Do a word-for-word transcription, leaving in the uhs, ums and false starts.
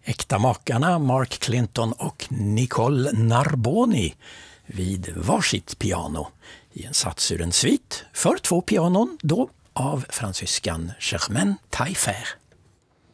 Äkta makarna Mark Clinton och Nicole Narboni vid varsitt piano i en sats ur en svit för två pianon då av fransyskan Germaine Taillefer.